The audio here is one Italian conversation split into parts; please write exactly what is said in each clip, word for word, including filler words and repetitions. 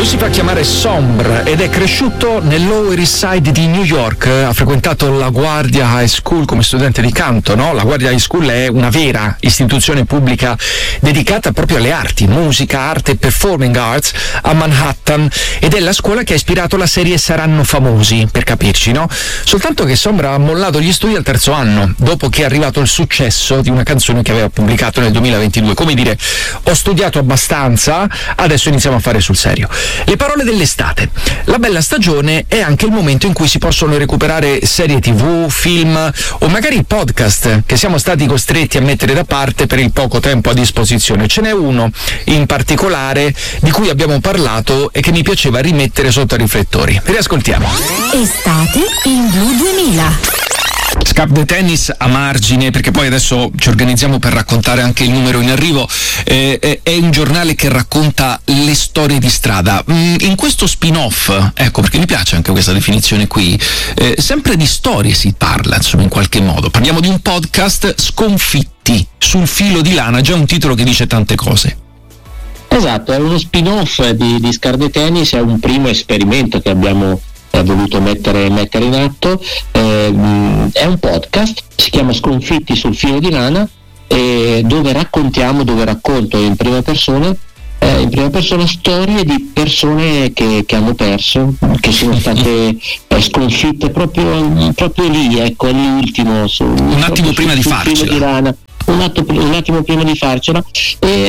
Lui si fa chiamare Sombre ed è cresciuto nel Lower East Side di New York. Ha frequentato la Guardia High School come studente di canto, no? La Guardia High School è una vera istituzione pubblica dedicata proprio alle arti, musica, arte e performing arts a Manhattan, ed è la scuola che ha ispirato la serie Saranno famosi, per capirci, no? Soltanto che Sombra ha mollato gli studi al terzo anno, dopo che è arrivato il successo di una canzone che aveva pubblicato nel duemilaventidue. Come dire, ho studiato abbastanza, adesso iniziamo a fare sul serio. Le parole dell'estate. La bella stagione è anche il momento in cui si possono recuperare serie tv, film o magari podcast che siamo stati costretti a mettere da parte per il poco tempo a disposizione. Ce n'è uno in particolare di cui abbiamo parlato e che mi piaceva rimettere sotto ai riflettori. Riascoltiamo. Estate in Blu duemila. Scap the Tennis a margine, perché poi adesso ci organizziamo per raccontare anche il numero in arrivo, eh, è un giornale che racconta le storie di strada. Mm, in questo spin-off, ecco perché mi piace anche questa definizione qui, eh, sempre di storie si parla, insomma, in qualche modo. Parliamo di un podcast, Sconfitti sul filo di lana, già un titolo che dice tante cose. Esatto, è uno spin-off di, di Scap the Tennis, è un primo esperimento che abbiamo ha voluto mettere, mettere in atto. Eh, è un podcast, si chiama Sconfitti sul filo di lana, eh, dove raccontiamo, dove racconto in prima persona eh, in prima persona storie di persone che, che hanno perso, che sono state eh, sconfitte proprio, proprio lì, ecco, all'ultimo su, un attimo prima di farcela. Un, atto, un attimo prima di farcela e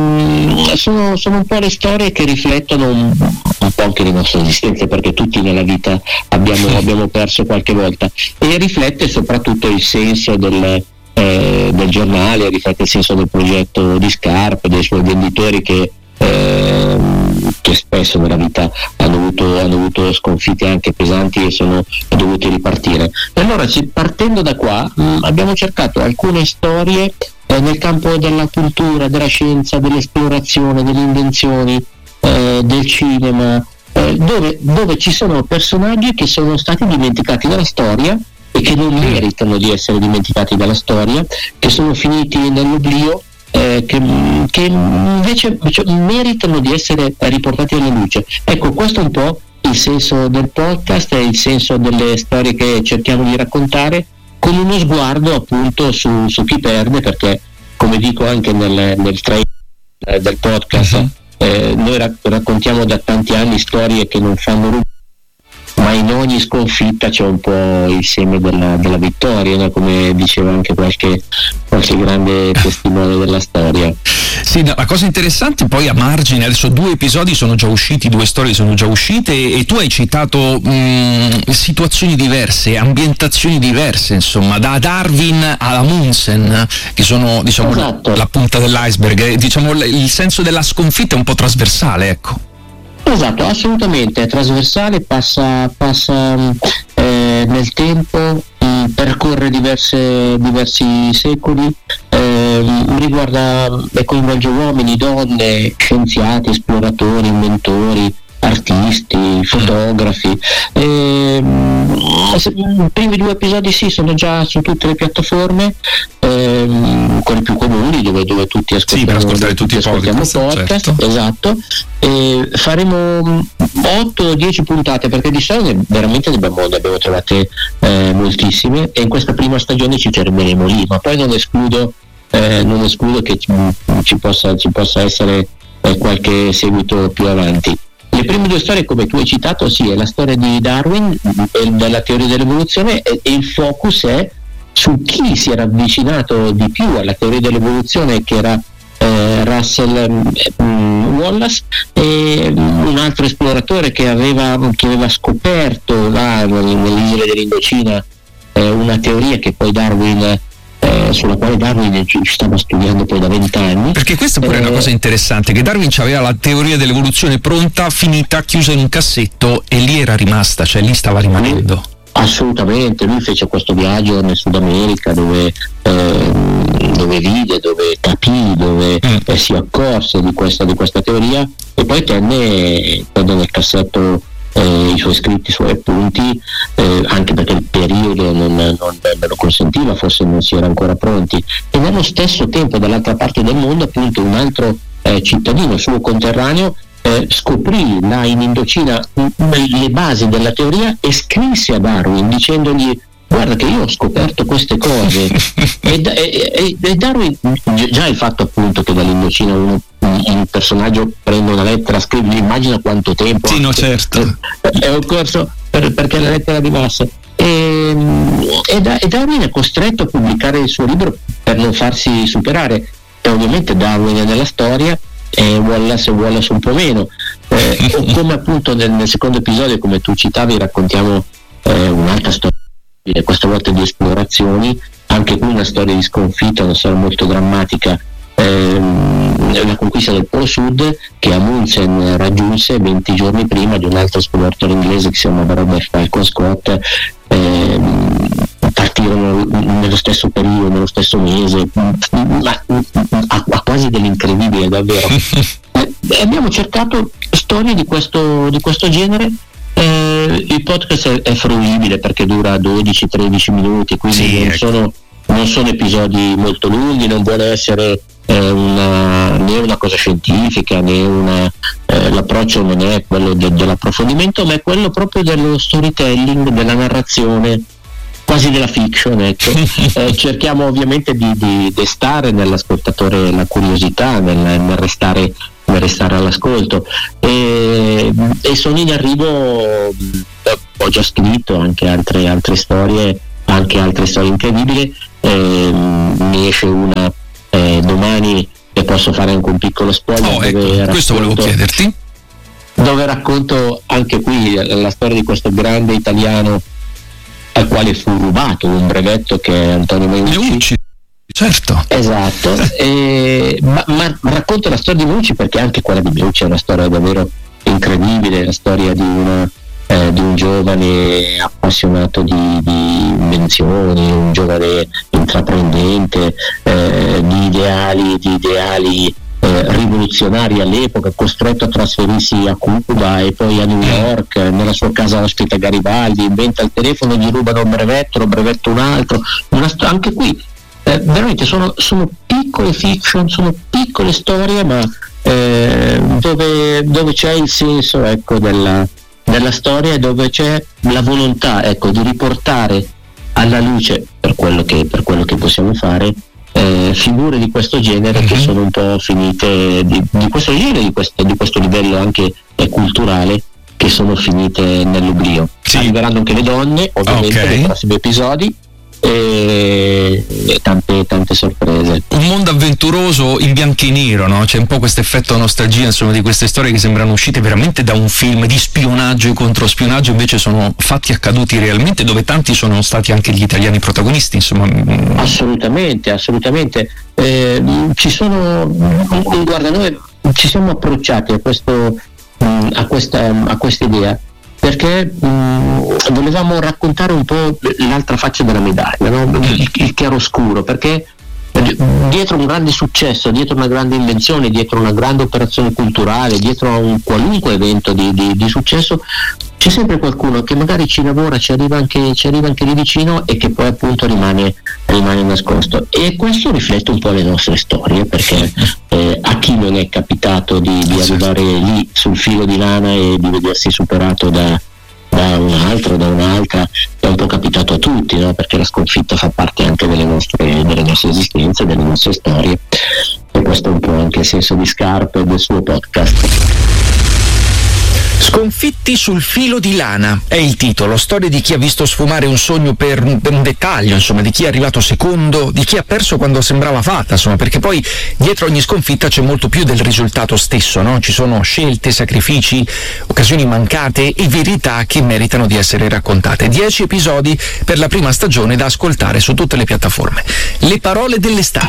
ehm, sono, sono un po' le storie che riflettono un, un po' anche le nostre esistenze, perché tutti nella vita abbiamo, abbiamo perso qualche volta, e riflette soprattutto il senso del, eh, del giornale, riflette il senso del progetto di Scarpe, dei suoi venditori che eh, che spesso nella vita hanno avuto, hanno avuto sconfitte anche pesanti e sono dovuti ripartire. E allora, partendo da qua, mh, abbiamo cercato alcune storie eh, nel campo della cultura, della scienza, dell'esplorazione, delle invenzioni, eh, del cinema, eh, dove, dove ci sono personaggi che sono stati dimenticati dalla storia e che non meritano di essere dimenticati dalla storia, che sono finiti nell'oblio, Eh, che, che invece cioè, meritano di essere riportati alla luce. Ecco, questo è un po' il senso del podcast e il senso delle storie che cerchiamo di raccontare, con uno sguardo appunto su, su chi perde, perché come dico anche nel, nel trailer del podcast, uh-huh. eh, noi rac- raccontiamo da tanti anni storie che non fanno rumore, ma in ogni sconfitta c'è un po' il seme della, della vittoria, no? Come diceva anche qualche, qualche grande testimone della storia. Sì, no, la cosa interessante poi a margine, adesso due episodi sono già usciti, due storie sono già uscite, e, e tu hai citato mh, situazioni diverse, ambientazioni diverse, insomma, da Darwin alla Amundsen, che sono, diciamo, esatto. la punta dell'iceberg, diciamo, il senso della sconfitta è un po' trasversale, ecco. Esatto, assolutamente, è trasversale, passa, passa eh, nel tempo, mh, percorre diverse, diversi secoli, eh, riguarda e coinvolge uomini, donne, scienziati, esploratori, inventori, artisti, fotografi. E, I primi due episodi sì, sono già su tutte le piattaforme, ehm, quelli più comuni, dove, dove tutti ascoltiamo, sì, per ascoltare tutti, tutti i podcast, podcast, certo. Esatto. E faremo otto dieci puntate, perché di solito veramente ne abbiamo, ne abbiamo trovate eh, moltissime, e in questa prima stagione ci fermeremo lì, ma poi non escludo eh, non escludo che ci, ci, possa, ci possa essere eh, qualche seguito più avanti. Le prime due storie, come tu hai citato, sì, è la storia di Darwin, della teoria dell'evoluzione, e, e il focus è su chi si era avvicinato di più alla teoria dell'evoluzione, che era eh, Russell eh, Wallace, e un altro esploratore che aveva, che aveva scoperto là nelle isole dell'Indocina eh, una teoria che poi Darwin Eh, sulla quale Darwin ci stava studiando poi da vent'anni. Perché questa pure eh, è una cosa interessante, che Darwin aveva la teoria dell'evoluzione pronta, finita, chiusa in un cassetto, e lì era rimasta, cioè lì stava rimanendo. Lui, assolutamente, lui fece questo viaggio nel Sud America, dove, eh, dove vide, dove capì, dove mm. eh, si accorse di questa, di questa teoria, e poi tenne, tenne nel cassetto Eh, i suoi scritti, i suoi appunti, eh, anche perché il periodo non, non me lo consentiva, forse non si era ancora pronti. E nello stesso tempo, dall'altra parte del mondo, appunto, un altro eh, cittadino suo conterraneo eh, scoprì là in Indocina le basi della teoria e scrisse a Darwin dicendogli: guarda che io ho scoperto queste cose. e, e, e Darwin, già il fatto appunto che dall'Indocina uno, un personaggio prende una lettera, scrive, immagina quanto tempo sì, no, certo. è, è occorso per, perché la lettera arrivasse. E, e, da, e Darwin è costretto a pubblicare il suo libro per non farsi superare, e ovviamente Darwin è nella storia e Wallace e Wallace un po' meno, eh, o come appunto nel, nel secondo episodio, come tu citavi, raccontiamo eh, un'altra storia, questa volta di esplorazioni, anche qui una storia di sconfitta, una storia molto drammatica, ehm, la conquista del Polo Sud che Amundsen raggiunse venti giorni prima di un altro esploratore inglese che si chiama Robert Falcon Scott. ehm, partirono nello stesso periodo, nello stesso mese, ma a, a quasi dell'incredibile davvero. E abbiamo cercato storie di questo, di questo genere. Eh, il podcast è, è fruibile perché dura dodici tredici minuti, quindi sì, non, ecco. sono, non sono episodi molto lunghi, non vuole essere eh, una, né una cosa scientifica né una, eh, l'approccio non è quello de, dell'approfondimento, ma è quello proprio dello storytelling, della narrazione, quasi della fiction, ecco. eh, cerchiamo ovviamente di, di destare nell'ascoltatore la curiosità, nel, nel restare nel restare all'ascolto, e, e sono in arrivo, ho già scritto anche altre, altre storie, anche altre storie incredibili, eh, ne esce una eh, domani e posso fare anche un piccolo spoiler. Oh, ecco, dove questo racconto, volevo chiederti. Dove racconto anche qui la storia di questo grande italiano al quale fu rubato un brevetto, che è Antonio Meucci. Meucci. Certo. Esatto, e, ma, ma racconto la storia di Meucci perché anche quella di Meucci è una storia davvero incredibile, la storia di, una, eh, di un giovane appassionato di, di invenzioni, un giovane intraprendente, eh, di ideali, di ideali eh, rivoluzionari all'epoca, costretto a trasferirsi a Cuba e poi a New York, nella sua casa ospita Garibaldi, inventa il telefono, gli rubano un brevetto, lo brevetta un altro, una sto- anche qui Eh, veramente sono, sono piccole fiction, sono piccole storie, ma eh, dove, dove c'è il senso, ecco, della, della storia, e dove c'è la volontà, ecco, di riportare alla luce, per quello che, per quello che possiamo fare, eh, figure di questo genere mm-hmm. che sono un po' finite, di, di questo genere, di questo, di questo livello anche eh, culturale, che sono finite nell'oblio. Sì. Arriveranno anche le donne, ovviamente, okay. nei prossimi episodi. E tante tante sorprese. Un mondo avventuroso in bianco e nero, no? C'è un po' questo effetto nostalgia, insomma, di queste storie che sembrano uscite veramente da un film di spionaggio e controspionaggio, invece sono fatti accaduti realmente, dove tanti sono stati anche gli italiani protagonisti, insomma. Assolutamente, assolutamente. Eh, ci sono, guarda, noi ci siamo approcciati a questo a questa a questa idea perché mh, volevamo raccontare un po' l'altra faccia della medaglia, no? il, il chiaroscuro, perché dietro un grande successo, dietro una grande invenzione, dietro una grande operazione culturale, dietro a un qualunque evento di, di, di successo, c'è sempre qualcuno che magari ci lavora, ci arriva anche, ci arriva anche lì vicino, e che poi appunto rimane, rimane nascosto. E questo riflette un po' le nostre storie, perché eh, a chi non è capitato di, di arrivare lì sul filo di lana e di vedersi superato da, da un altro, da un'altra, è un po' capitato a tutti, no? Perché la sconfitta fa parte anche delle nostre, delle nostre esistenze, delle nostre storie, e questo è un po' anche il senso di Scarpe del suo podcast. Sconfitti sul filo di lana è il titolo, storia di chi ha visto sfumare un sogno per un, per un dettaglio, insomma, di chi è arrivato secondo, di chi ha perso quando sembrava fatta, insomma, perché poi dietro ogni sconfitta c'è molto più del risultato stesso, no? Ci sono scelte, sacrifici, occasioni mancate e verità che meritano di essere raccontate. Dieci episodi per la prima stagione da ascoltare su tutte le piattaforme. Le parole dell'estate.